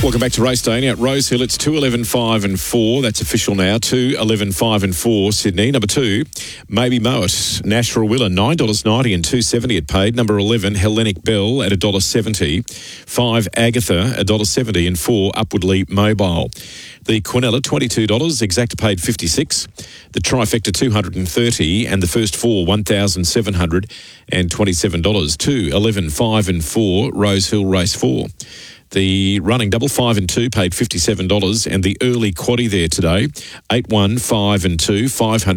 Welcome back to Race Day. Now at Rosehill, it's 2:11, 5 and 4. That's official now. 2:11, 5 and 4, Sydney. Number 2, Maybe Mow It. Nashua Willa, $9.90 and $2.70 it paid. Number 11, Hellenic Bell at $1.70. 5, Agatha, $1.70. And 4, Upwardly Mobile. The Quinella, $22. Exacta paid $56. The Trifecta, $230. And the first 4, $1,727. 2, 11, 5 and 4, Rosehill Race 4. The running double 5 and 2 paid $57, and the early quaddie there today, 8, 1, 5 and 2,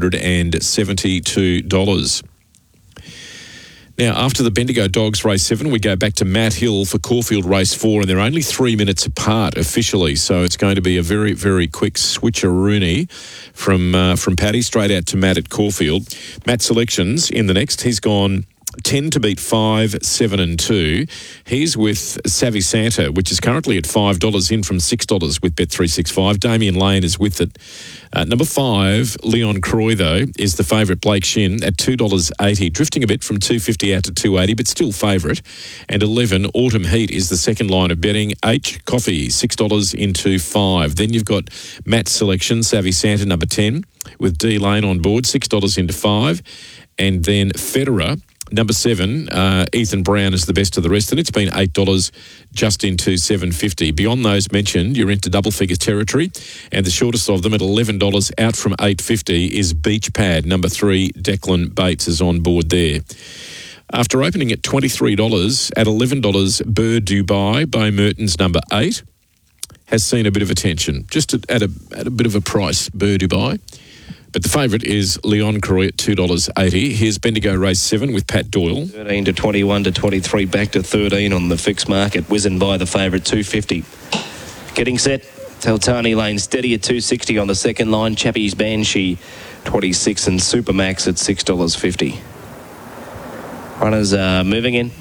$572. Now, after the Bendigo Dogs Race 7, we go back to Matt Hill for Caulfield Race 4, and they're only 3 minutes apart officially, so it's going to be a very, very quick switcheroony from Paddy straight out to Matt at Caulfield. Matt Selections in the next. He's gone 10 to beat 5, 7 and 2. He's with Savvy Santa, which is currently at $5 in from $6 with Bet365. Damien Lane is with it. Number 5, Leon Croy, though, is the favourite. Blake Shin at $2.80, drifting a bit from $2.50 out to $2.80, but still favourite. And 11, Autumn Heat is the second line of betting. H Coffee, $6 into 5. Then you've got Matt's Selection, Savvy Santa, number 10, with D Lane on board, $6 into 5. And then Federer, number 7, Ethan Brown is the best of the rest, and it's been $8 just into $7.50. Beyond those mentioned, you're into double figure territory, and the shortest of them at $11 out from $8.50 is Beach Pad. Number 3, Declan Bates is on board there. After opening at $23, at $11, Bird Dubai, Bo Merton's number 8, has seen a bit of attention, just at a bit of a price, Bird Dubai. But the favourite is Leon Croy at $2.80. Here's Bendigo Race 7 with Pat Doyle. 13 to 21 to 23, back to 13 on the fixed market. Whizzing by the favourite, $2.50. Getting set, Teltani Lane steady at $2.60 on the second line. Chappie's Banshee, 26, and Supermax at $6.50. Runners are moving in.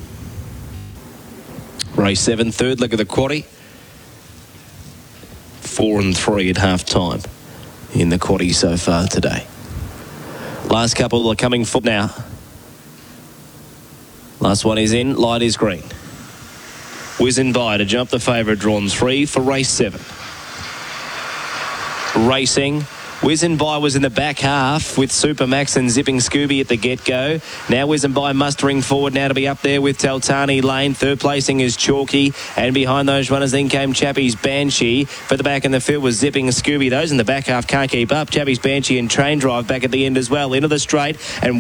Race 7, third leg of the quaddie. 4 and 3 at half time in the quaddie so far today. Last couple are coming for now. Last one is in, light is green. Whizzing by to jump the favourite, drawn 3 for race 7. Racing. Whizzing by was in the back half with Supermax and Zipping Scooby at the get-go. Now Whizzing by mustering forward now to be up there with Teltani Lane. Third placing is Chalky, and behind those runners then came Chappie's Banshee. For the back in the field was Zipping Scooby. Those in the back half can't keep up. Chappie's Banshee and Train Drive back at the end as well. Into the straight, and